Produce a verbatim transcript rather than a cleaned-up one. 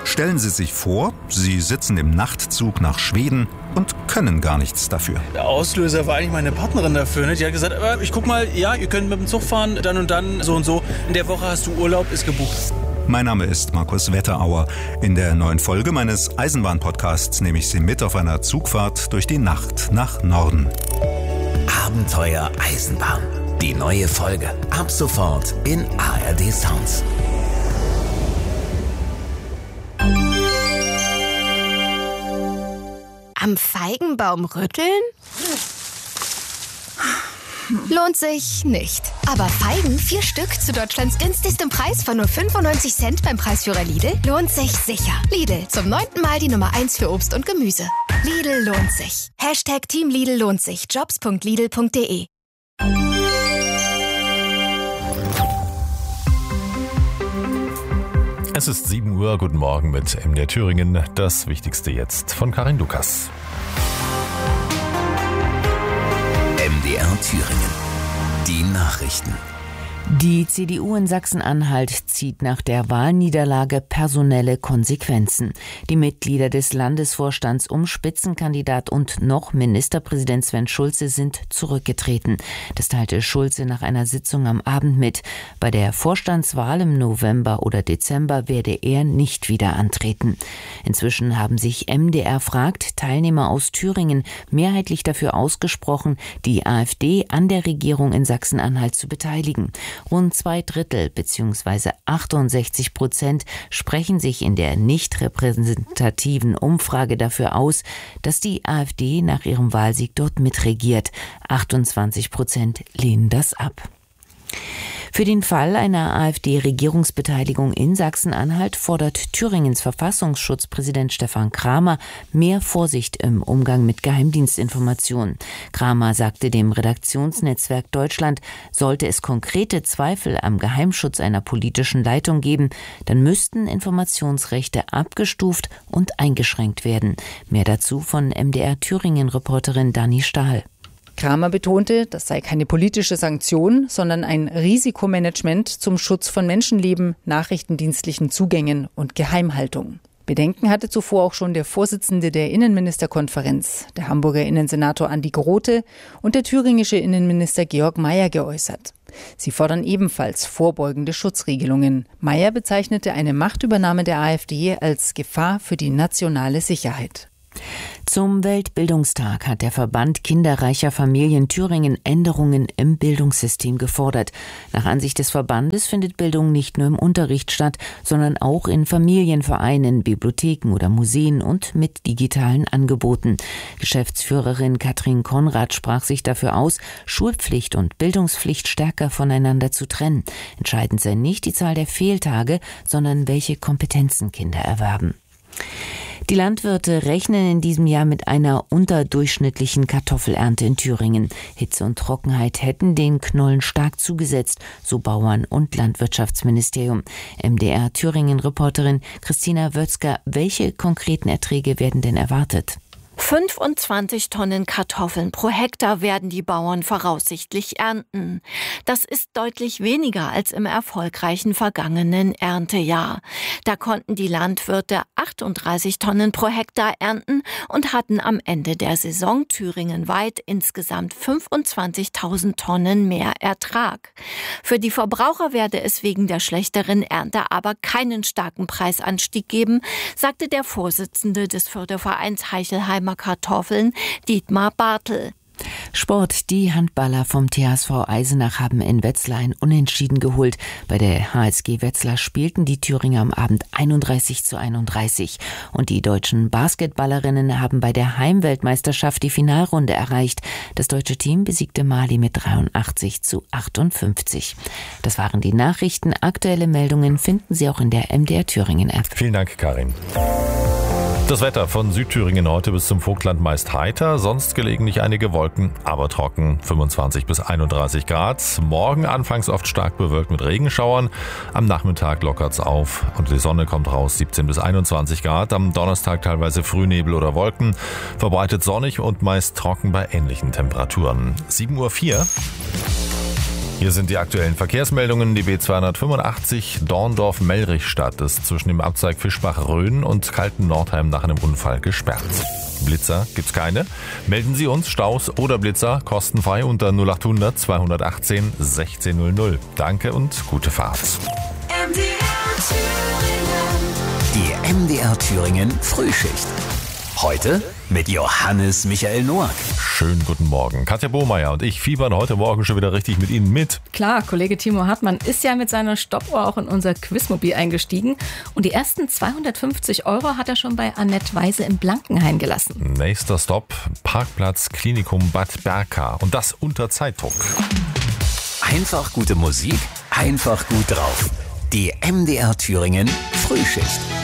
Stellen Sie sich vor, Sie sitzen im Nachtzug nach Schweden und können gar nichts dafür. Der Auslöser war eigentlich meine Partnerin dafür. Ne? Die hat gesagt, aber ich guck mal, ja, ihr könnt mit dem Zug fahren, dann und dann, so und so. In der Woche hast du Urlaub, ist gebucht. Mein Name ist Markus Wetterauer. In der neuen Folge meines Eisenbahn-Podcasts nehme ich Sie mit auf einer Zugfahrt durch die Nacht nach Norden. Abenteuer Eisenbahn. Die neue Folge. Ab sofort in A R D Sounds. Am Feigenbaum rütteln? Lohnt sich nicht. Aber Feigen, vier Stück zu Deutschlands günstigstem Preis von nur fünfundneunzig Cent beim Preisführer Lidl, lohnt sich sicher. Lidl, zum neunten Mal die Nummer eins für Obst und Gemüse. Lidl lohnt sich. Hashtag Team Lidl lohnt sich. Jobs punkt lidl punkt de. Es ist sieben Uhr, guten Morgen mit M D R Thüringen. Das Wichtigste jetzt von Karin Lukas. M D R Thüringen. Die Nachrichten. Die C D U in Sachsen-Anhalt zieht nach der Wahlniederlage personelle Konsequenzen. Die Mitglieder des Landesvorstands um Spitzenkandidat und noch Ministerpräsident Sven Schulze sind zurückgetreten. Das teilte Schulze nach einer Sitzung am Abend mit. Bei der Vorstandswahl im November oder Dezember werde er nicht wieder antreten. Inzwischen haben sich M D R fragt Teilnehmer aus Thüringen mehrheitlich dafür ausgesprochen, die AfD an der Regierung in Sachsen-Anhalt zu beteiligen. Rund zwei Drittel bzw. achtundsechzig Prozent sprechen sich in der nicht repräsentativen Umfrage dafür aus, dass die AfD nach ihrem Wahlsieg dort mitregiert. achtundzwanzig Prozent lehnen das ab. Für den Fall einer AfD-Regierungsbeteiligung in Sachsen-Anhalt fordert Thüringens Verfassungsschutzpräsident Stefan Kramer mehr Vorsicht im Umgang mit Geheimdienstinformationen. Kramer sagte dem Redaktionsnetzwerk Deutschland, sollte es konkrete Zweifel am Geheimschutz einer politischen Leitung geben, dann müssten Informationsrechte abgestuft und eingeschränkt werden. Mehr dazu von M D R Thüringen-Reporterin Dani Stahl. Kramer betonte, das sei keine politische Sanktion, sondern ein Risikomanagement zum Schutz von Menschenleben, nachrichtendienstlichen Zugängen und Geheimhaltung. Bedenken hatte zuvor auch schon der Vorsitzende der Innenministerkonferenz, der Hamburger Innensenator Andi Grote und der thüringische Innenminister Georg Mayer geäußert. Sie fordern ebenfalls vorbeugende Schutzregelungen. Mayer bezeichnete eine Machtübernahme der AfD als Gefahr für die nationale Sicherheit. Zum Weltbildungstag hat der Verband kinderreicher Familien Thüringen Änderungen im Bildungssystem gefordert. Nach Ansicht des Verbandes findet Bildung nicht nur im Unterricht statt, sondern auch in Familienvereinen, Bibliotheken oder Museen und mit digitalen Angeboten. Geschäftsführerin Katrin Konrad sprach sich dafür aus, Schulpflicht und Bildungspflicht stärker voneinander zu trennen. Entscheidend sei nicht die Zahl der Fehltage, sondern welche Kompetenzen Kinder erwerben. Die Landwirte rechnen in diesem Jahr mit einer unterdurchschnittlichen Kartoffelernte in Thüringen. Hitze und Trockenheit hätten den Knollen stark zugesetzt, so Bauern und Landwirtschaftsministerium. M D R Thüringen-Reporterin Christina Wötzger, welche konkreten Erträge werden denn erwartet? fünfundzwanzig Tonnen Kartoffeln pro Hektar werden die Bauern voraussichtlich ernten. Das ist deutlich weniger als im erfolgreichen vergangenen Erntejahr. Da konnten die Landwirte achtunddreißig Tonnen pro Hektar ernten und hatten am Ende der Saison thüringenweit insgesamt fünfundzwanzigtausend Tonnen mehr Ertrag. Für die Verbraucher werde es wegen der schlechteren Ernte aber keinen starken Preisanstieg geben, sagte der Vorsitzende des Fördervereins Heichelheimer Kartoffeln, Dietmar Bartel. Sport. Die Handballer vom T H S V Eisenach haben in Wetzlar ein Unentschieden geholt. Bei der H S G Wetzlar spielten die Thüringer am Abend einunddreißig zu einunddreißig. Und die deutschen Basketballerinnen haben bei der Heimweltmeisterschaft die Finalrunde erreicht. Das deutsche Team besiegte Mali mit dreiundachtzig zu achtundfünfzig. Das waren die Nachrichten. Aktuelle Meldungen finden Sie auch in der M D R Thüringen App. Vielen Dank, Karin. Das Wetter von Südthüringen heute bis zum Vogtland meist heiter, sonst gelegentlich einige Wolken, aber trocken, fünfundzwanzig bis einunddreißig Grad. Morgen anfangs oft stark bewölkt mit Regenschauern, am Nachmittag lockert's auf und die Sonne kommt raus, siebzehn bis einundzwanzig Grad. Am Donnerstag teilweise Frühnebel oder Wolken, verbreitet sonnig und meist trocken bei ähnlichen Temperaturen. sieben Uhr vier. Hier sind die aktuellen Verkehrsmeldungen. Die B zweihundertfünfundachtzig Dorndorf-Mellrichstadt ist zwischen dem Abzweig Fischbach-Rhön und Kalten-Nordheim nach einem Unfall gesperrt. Blitzer gibt's keine. Melden Sie uns Staus oder Blitzer kostenfrei unter null achthundert zweihundertachtzehn sechzehn null null. Danke und gute Fahrt. Die M D R Thüringen Frühschicht. Heute mit Johannes Michael Noack. Schönen guten Morgen. Katja Bohmeier und ich fiebern heute Morgen schon wieder richtig mit Ihnen mit. Klar, Kollege Timo Hartmann ist ja mit seiner Stoppuhr auch in unser Quizmobil eingestiegen. Und die ersten zweihundertfünfzig Euro hat er schon bei Annette Weise in Blankenhain gelassen. Nächster Stopp, Parkplatz Klinikum Bad Berka. Und das unter Zeitdruck. Einfach gute Musik, einfach gut drauf. Die M D R Thüringen Frühschicht.